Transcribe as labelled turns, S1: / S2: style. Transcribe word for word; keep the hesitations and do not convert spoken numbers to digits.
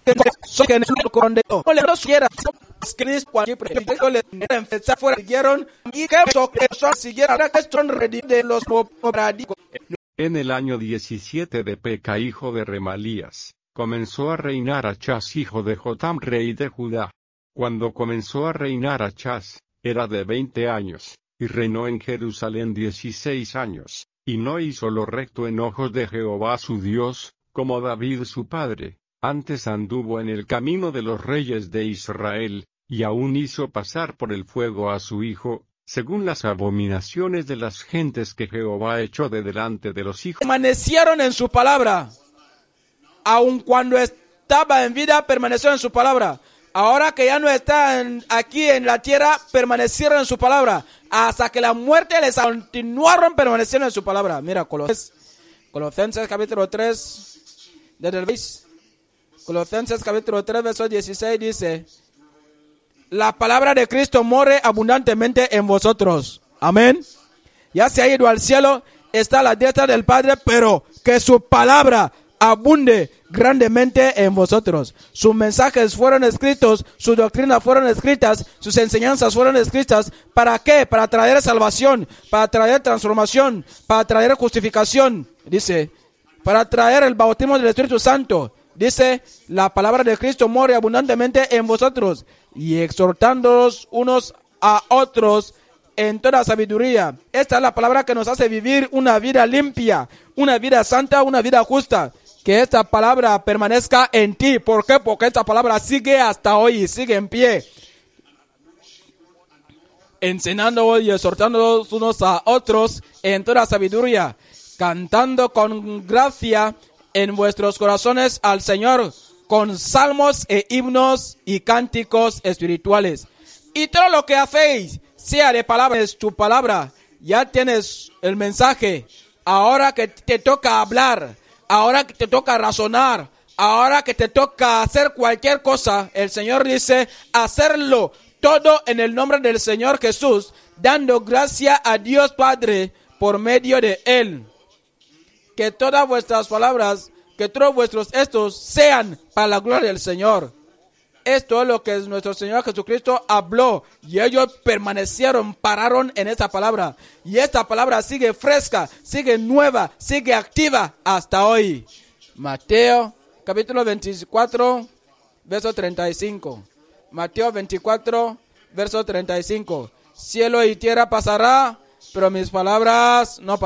S1: que no conde o le dos quiera Cristo cuando predicó le empezar fuera siguieron y que son siguieron que son ready de los paradicos.
S2: En el año diecisiete de Peca hijo de Remalías, comenzó a reinar Achaz hijo de Jotam rey de Judá. Cuando comenzó a reinar Achaz, era de veinte años, y reinó en Jerusalén dieciséis años, y no hizo lo recto en ojos de Jehová su Dios, como David su padre. Antes anduvo en el camino de los reyes de Israel, y aún hizo pasar por el fuego a su hijo, según las abominaciones de las gentes que Jehová echó de delante de los hijos.
S1: Permanecieron en su palabra. Aun cuando estaba en vida, permanecieron en su palabra. Ahora que ya no está en, aquí en la tierra, permanecieron en su palabra. Hasta que la muerte les continuaron permaneciendo en su palabra. Mira, Colosenses, Colosenses capítulo tres, desde el veis. Colosenses capítulo tres, verso dieciséis dice: la palabra de Cristo more abundantemente en vosotros. Amén. Ya se ha ido al cielo, está a la diestra del Padre, pero que su palabra abunde grandemente en vosotros. Sus mensajes fueron escritos, sus doctrinas fueron escritas, sus enseñanzas fueron escritas. ¿Para qué? Para traer salvación, para traer transformación, para traer justificación. Dice, para traer el bautismo del Espíritu Santo. Dice, la palabra de Cristo more abundantemente en vosotros, y exhortándolos unos a otros en toda sabiduría. Esta es la palabra que nos hace vivir una vida limpia, una vida santa, una vida justa. Que esta palabra permanezca en ti. ¿Por qué? Porque esta palabra sigue hasta hoy, sigue en pie. Enseñándoos y exhortándolos unos a otros en toda sabiduría, cantando con gracia en vuestros corazones al Señor, con salmos e himnos y cánticos espirituales. Y todo lo que hacéis, sea de palabra, es tu palabra. Ya tienes el mensaje. Ahora que te toca hablar, ahora que te toca razonar, ahora que te toca hacer cualquier cosa, el Señor dice, hacerlo todo en el nombre del Señor Jesús, dando gracia a Dios Padre por medio de Él. Que todas vuestras palabras, que todos vuestros estos sean para la gloria del Señor. Esto es lo que nuestro Señor Jesucristo habló, y ellos permanecieron, pararon en esa palabra. Y esta palabra sigue fresca, sigue nueva, sigue activa hasta hoy. Mateo capítulo veinticuatro, verso treinta y cinco. Mateo veinticuatro, verso treinta y cinco. Cielo y tierra pasará, pero mis palabras no pasarán.